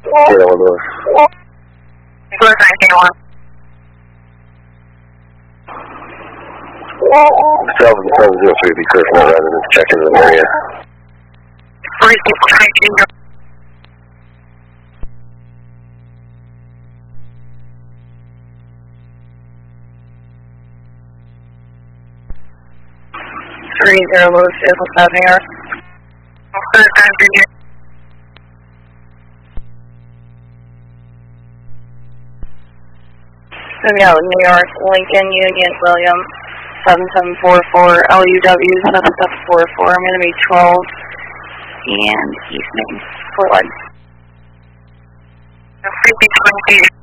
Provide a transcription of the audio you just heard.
Illinois. 703, be clear from all residents checking in the area. 30 Louis, vehicle stopping here. Yeah, New York, Lincoln, Union, William, 7744, LUW, 7744, I'm going to be 12, and East Main, Fort Worth. 5020.